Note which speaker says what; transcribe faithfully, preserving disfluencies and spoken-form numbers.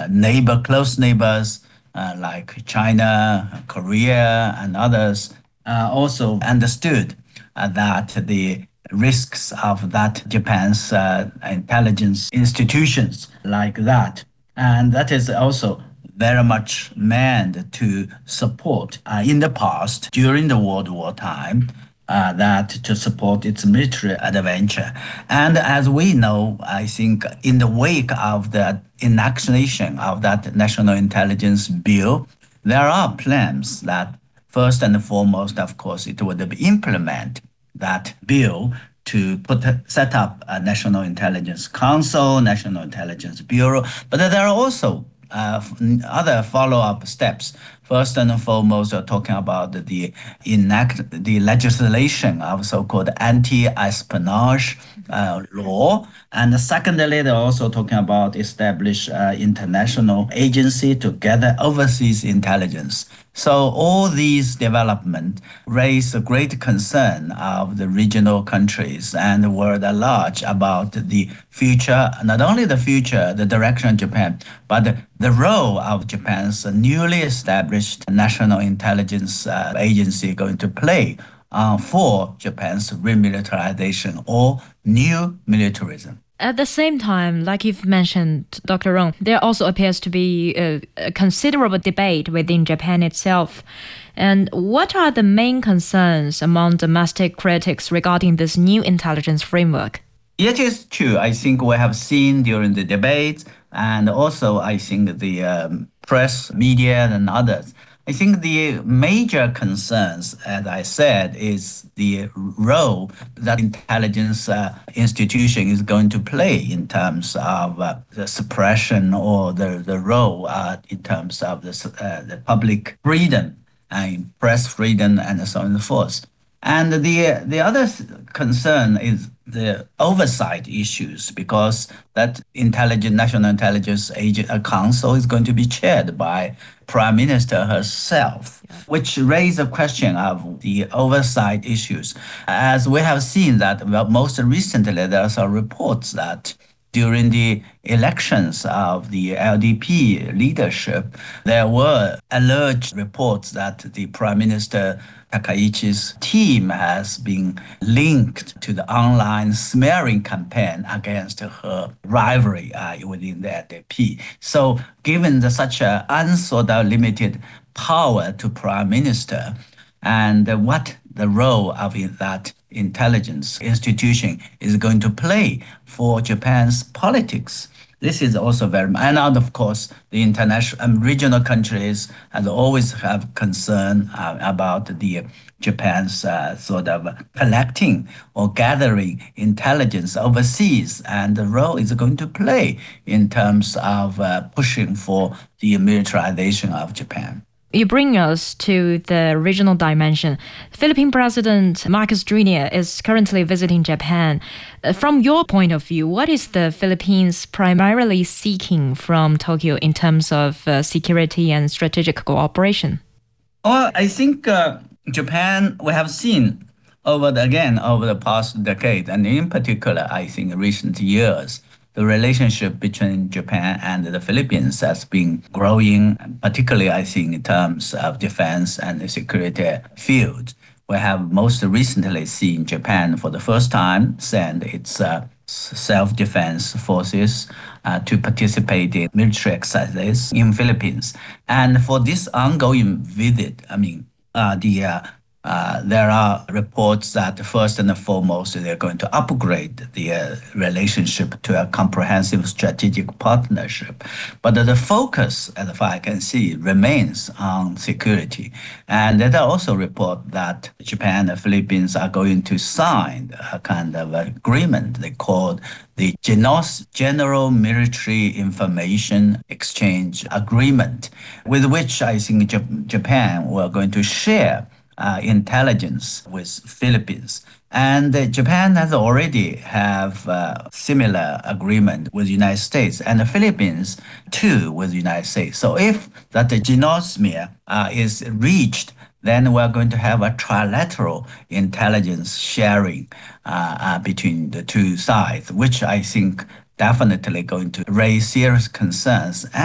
Speaker 1: uh, neighbor, close neighbors uh, like China, Korea, and others uh, also understood uh, that the risks of that Japan's uh, intelligence institutions like that. And that is also very much meant to support uh, in the past during the World War time uh, that to support its military adventure. And as we know, I think in the wake of the enactation of that National Intelligence Bill, there are plans that first and foremost, of course, it would be implement that bill to put set up a National Intelligence Council, National Intelligence Bureau. But there are also uh, other follow-up steps. First and foremost, we're talking about the enact the legislation of so-called anti-espionage uh, law, and secondly, they're also talking about establish uh, international agency to gather overseas intelligence. So all these developments raise a great concern of the regional countries and the world at large about the future, not only the future, the direction of Japan, but the, the role of Japan's newly established National Intelligence uh, Agency going to play uh, for Japan's remilitarization or new militarism.
Speaker 2: At the same time, like you've mentioned, Doctor Rong, there also appears to be a, a considerable debate within Japan itself. And what are the main concerns among domestic critics regarding this new intelligence framework?
Speaker 1: It is true. I think we have seen during the debates, and also I think the um, press, media, and others. I think the major concerns, as I said, is the role that intelligence uh, institution is going to play in terms of uh, the suppression or the, the role uh, in terms of the, uh, the public freedom and press freedom and so on and so forth. And the the other concern is the oversight issues, because that intelligent national intelligence agent uh, council is going to be chaired by Prime Minister herself, yeah. which raises a question of the oversight issues. As we have seen that, well, most recently there are some reports that during the elections of the L D P leadership, there were alleged reports that the Prime Minister Takaichi's team has been linked to the online smearing campaign against her rivalry uh, within the L D P. So given the, such an unsort of limited power to Prime Minister, and uh, what the role of that intelligence institution is going to play for Japan's politics. This is also very, and of course, the international and regional countries has always have concern uh, about the Japan's uh, sort of collecting or gathering intelligence overseas, and the role is going to play in terms of uh, pushing for the militarization of Japan.
Speaker 2: You bring us to the regional dimension. Philippine President Marcos Junior is currently visiting Japan. Uh, From your point of view, what is the Philippines primarily seeking from Tokyo in terms of uh, security and strategic cooperation?
Speaker 1: Well, I think uh, Japan, we have seen over the, again over the past decade, and in particular, I think recent years, the relationship between Japan and the Philippines has been growing, particularly, I think, in terms of defense and the security field. We have most recently seen Japan for the first time send its uh, self-defense forces uh, to participate in military exercises in Philippines. And for this ongoing visit, I mean, uh, the uh, Uh, there are reports that first and foremost, they're going to upgrade the uh, relationship to a comprehensive strategic partnership. But the focus, as far as I can see, remains on security. And there are also reports that Japan and the Philippines are going to sign a kind of agreement they call the General Military Information Exchange Agreement, with which I think Japan will going to share Uh, intelligence with Philippines. And uh, Japan has already have uh, similar agreement with the United States, and the Philippines too with the United States. So if that the genosmia uh, is reached, then we're going to have a trilateral intelligence sharing uh, uh, between the two sides, which I think definitely going to raise serious concerns.